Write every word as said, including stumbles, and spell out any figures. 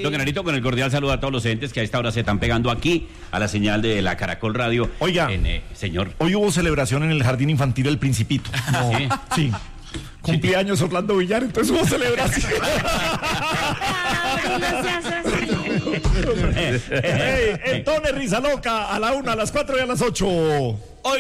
Don Granito, con el cordial saludo a todos los oyentes que a esta hora se están pegando aquí a la señal de la Caracol Radio. Oiga, en, eh, señor. Hoy hubo celebración en el Jardín Infantil El Principito. No. ¿Sí? Sí. Cumpleaños Orlando Villar, entonces hubo celebración. Hey, el Tone Risa Loca a la una, a las cuatro y a las ocho.